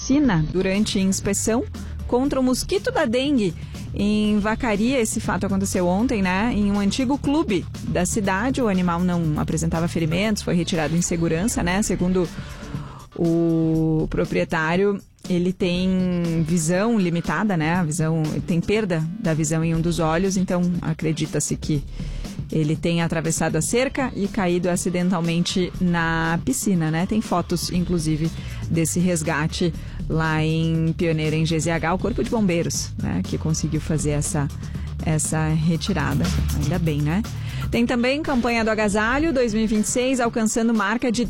vacina durante inspeção contra o mosquito da dengue. Em Vacaria, esse fato aconteceu ontem, né? Em um antigo clube da cidade, o animal não apresentava ferimentos, foi retirado em segurança, né? Segundo o proprietário, ele tem visão limitada, né? Tem perda da visão em um dos olhos, então acredita-se que ele tenha atravessado a cerca e caído acidentalmente na piscina, né? Tem fotos, inclusive, desse resgate lá em Pioneira, em GZH, o Corpo de Bombeiros, né? Que conseguiu fazer essa retirada. Ainda bem, né? Tem também campanha do agasalho 2026, alcançando marca de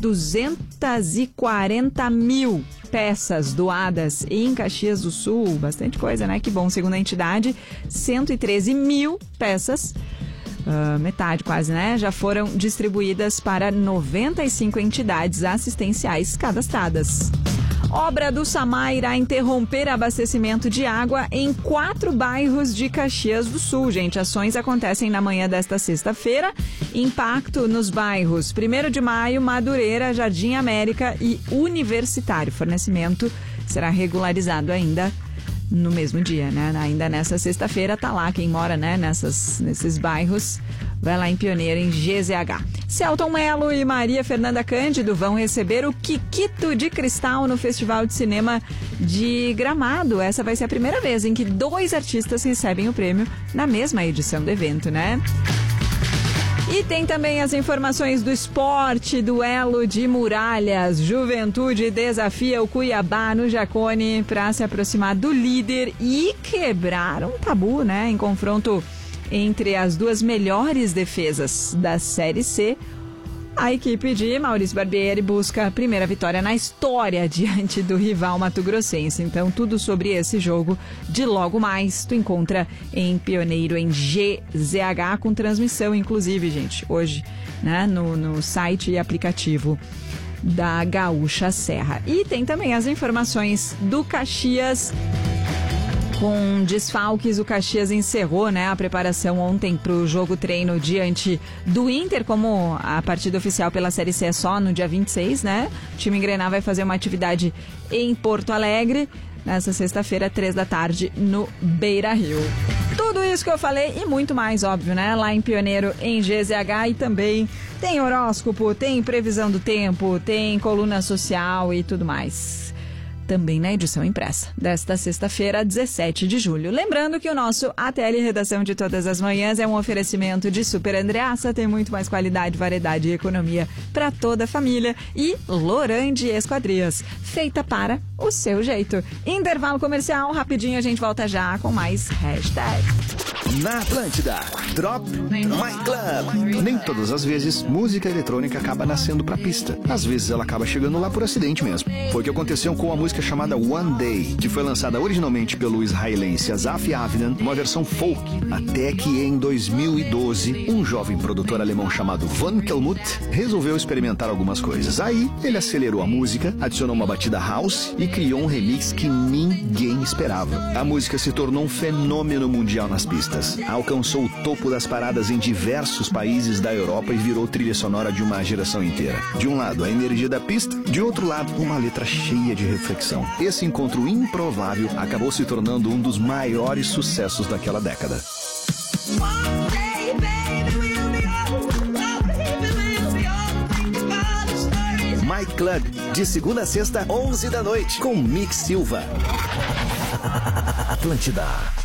240 mil peças doadas em Caxias do Sul. Bastante coisa, né? Que bom. Segundo a entidade, 113 mil peças, metade quase, né? Já foram distribuídas para 95 entidades assistenciais cadastradas. Obra do SAMAI irá interromper abastecimento de água em 4 bairros de Caxias do Sul, gente. Ações acontecem na manhã desta sexta-feira. Impacto nos bairros 1º de Maio, Madureira, Jardim América e Universitário. Fornecimento será regularizado ainda no mesmo dia, né? Ainda nessa sexta-feira tá lá quem mora, né? Nesses bairros. Vai lá em Pioneira, em GZH. Selton Mello e Maria Fernanda Cândido vão receber o Kikito de Cristal no Festival de Cinema de Gramado. Essa vai ser a primeira vez em que 2 artistas recebem o prêmio na mesma edição do evento, né? E tem também as informações do esporte, duelo de muralhas. Juventude desafia o Cuiabá no Jacone para se aproximar do líder e quebrar um tabu, né? Em confronto entre as 2 melhores defesas da Série C, a equipe de Maurício Barbieri busca a primeira vitória na história diante do rival mato-grossense. Então, tudo sobre esse jogo de logo mais tu encontra em Pioneiro, em GZH, com transmissão, inclusive, gente, hoje, né, no site e aplicativo da Gaúcha Serra. E tem também as informações do Caxias. Com desfalques, o Caxias encerrou, né, a preparação ontem para o jogo treino diante do Inter, como a partida oficial pela Série C é só no dia 26, né? O time engrenar vai fazer uma atividade em Porto Alegre, nessa sexta-feira, 15h, no Beira-Rio. Tudo isso que eu falei e muito mais, óbvio, né? Lá em Pioneiro, em GZH, e também tem horóscopo, tem previsão do tempo, tem coluna social e tudo mais. Também na edição impressa desta sexta-feira, 17 de julho. Lembrando que o nosso ATL Redação de todas as manhãs é um oferecimento de Super Andreassa, tem muito mais qualidade, variedade e economia para toda a família, e Lorande Esquadrias, feita para o seu jeito. Intervalo comercial, rapidinho, a gente volta já com mais hashtag. Na Atlântida, Drop My Club. Nem todas as vezes música eletrônica acaba nascendo pra pista. Às vezes ela acaba chegando lá por acidente mesmo. Foi o que aconteceu com a música chamada One Day, que foi lançada originalmente pelo israelense Asaf Avidan, uma versão folk, até que em 2012, um jovem produtor alemão chamado Van Kelmuth resolveu experimentar algumas coisas. Aí, ele acelerou a música, adicionou uma batida house e criou um remix que ninguém esperava. A música se tornou um fenômeno mundial nas pistas. Alcançou o topo das paradas em diversos países da Europa e virou trilha sonora de uma geração inteira. De um lado, a energia da pista, de outro lado, uma letra cheia de reflexão. Esse encontro improvável acabou se tornando um dos maiores sucessos daquela década. My Club, de segunda a sexta, 11 da noite, com Mick Silva. Atlântida.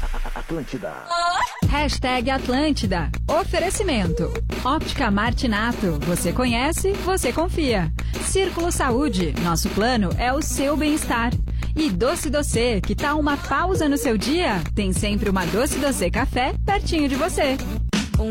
Hashtag Atlântida. Oferecimento. Óptica Martinato. Você conhece, você confia. Círculo Saúde. Nosso plano é o seu bem-estar. E Doce Doce, que tal uma pausa no seu dia? Tem sempre uma Doce Doce Café pertinho de você.